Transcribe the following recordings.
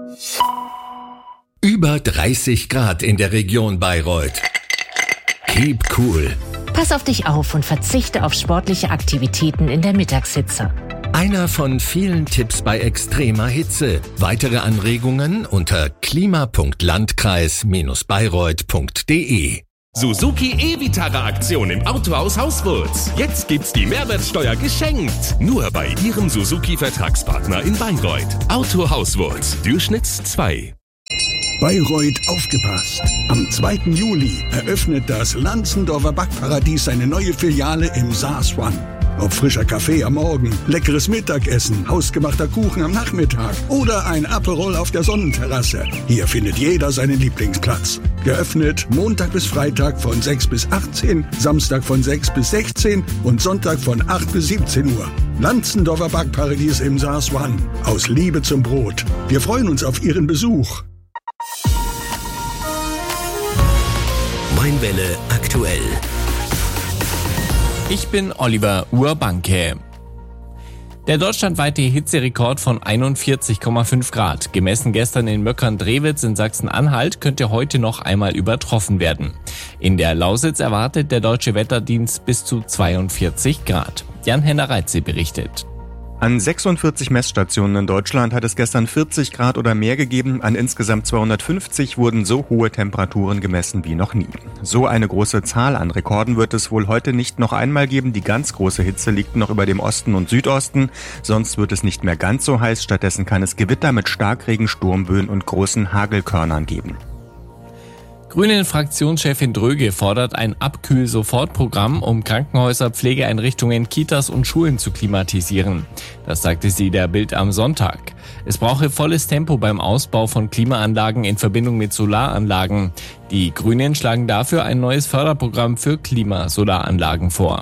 Über 30 Grad in der Region Bayreuth. Keep cool. Pass auf dich auf und verzichte auf sportliche Aktivitäten in der Mittagshitze. Einer von vielen Tipps bei extremer Hitze. Weitere Anregungen unter klima.landkreis-bayreuth.de. Suzuki E-Vitara-Aktion im Autohaus Hauswurz. Jetzt gibt's die Mehrwertsteuer geschenkt. Nur bei Ihrem Suzuki-Vertragspartner in Bayreuth. Autohaus Wurz, Durchschnitts 2. Bayreuth, aufgepasst! Am 2. Juli eröffnet das Lanzendorfer Backparadies seine neue Filiale im Saas One. Ob frischer Kaffee am Morgen, leckeres Mittagessen, hausgemachter Kuchen am Nachmittag oder ein Aperol auf der Sonnenterrasse. Hier findet jeder seinen Lieblingsplatz. Geöffnet Montag bis Freitag von 6 bis 18, Samstag von 6 bis 16 und Sonntag von 8 bis 17 Uhr. Lanzendorfer Backparadies im Saas One. Aus Liebe zum Brot. Wir freuen uns auf Ihren Besuch. Mainwelle aktuell. Ich bin Oliver Urbanke. Der deutschlandweite Hitzerekord von 41,5 Grad, gemessen gestern in Möckern-Drewitz in Sachsen-Anhalt, könnte heute noch einmal übertroffen werden. In der Lausitz erwartet der Deutsche Wetterdienst bis zu 42 Grad. Jan-Henner Reitze berichtet. An 46 Messstationen in Deutschland hat es gestern 40 Grad oder mehr gegeben. An insgesamt 250 wurden so hohe Temperaturen gemessen wie noch nie. So eine große Zahl an Rekorden wird es wohl heute nicht noch einmal geben. Die ganz große Hitze liegt noch über dem Osten und Südosten. Sonst wird es nicht mehr ganz so heiß. Stattdessen kann es Gewitter mit Starkregen, Sturmböen und großen Hagelkörnern geben. Grünen-Fraktionschefin Dröge fordert ein Abkühl-Sofortprogramm, um Krankenhäuser, Pflegeeinrichtungen, Kitas und Schulen zu klimatisieren. Das sagte sie der Bild am Sonntag. Es brauche volles Tempo beim Ausbau von Klimaanlagen in Verbindung mit Solaranlagen. Die Grünen schlagen dafür ein neues Förderprogramm für Klimasolaranlagen vor.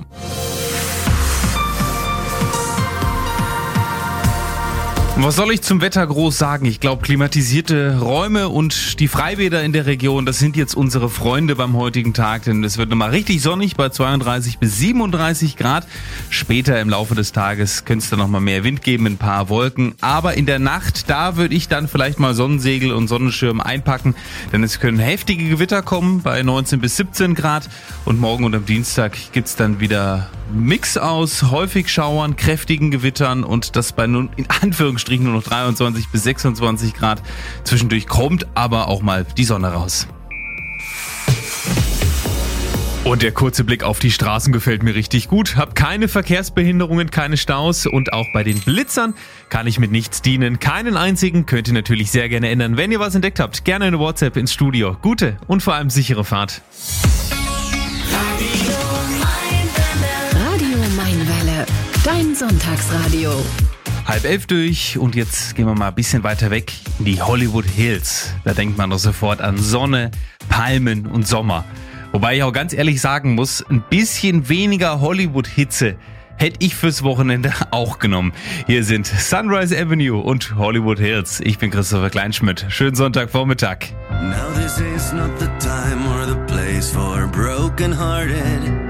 Was soll ich zum Wetter groß sagen? Ich glaube, klimatisierte Räume und die Freibäder in der Region, das sind jetzt unsere Freunde beim heutigen Tag, denn es wird nochmal richtig sonnig bei 32 bis 37 Grad. Später im Laufe des Tages könnte es dann nochmal mehr Wind geben, ein paar Wolken. Aber in der Nacht, da würde ich dann vielleicht mal Sonnensegel und Sonnenschirm einpacken, denn es können heftige Gewitter kommen bei 19 bis 17 Grad. Und morgen und am Dienstag gibt's dann wieder Mix aus häufig Schauern, kräftigen Gewittern und das bei nun in Anführungsstrichen nur noch 23 bis 26 Grad. Zwischendurch kommt aber auch mal die Sonne raus. Und der kurze Blick auf die Straßen gefällt mir richtig gut. Hab keine Verkehrsbehinderungen, keine Staus und auch bei den Blitzern kann ich mit nichts dienen. Keinen einzigen, könnt ihr natürlich sehr gerne ändern. Wenn ihr was entdeckt habt, gerne eine WhatsApp ins Studio. Gute und vor allem sichere Fahrt. Radio Mainwelle, dein Sonntagsradio. 10:30 durch und jetzt gehen wir mal ein bisschen weiter weg in die Hollywood Hills. Da denkt man doch sofort an Sonne, Palmen und Sommer. Wobei ich auch ganz ehrlich sagen muss, ein bisschen weniger Hollywood-Hitze hätte ich fürs Wochenende auch genommen. Hier sind Sunrise Avenue und Hollywood Hills. Ich bin Christopher Kleinschmidt. Schönen Sonntagvormittag. Now this is not the time or the place for broken-hearted.